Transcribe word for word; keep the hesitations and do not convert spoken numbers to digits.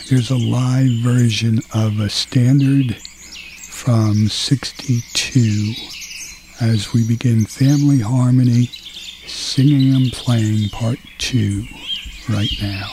Here's a live version of a standard from sixty-two as we begin Family Harmony, singing and playing part two right now.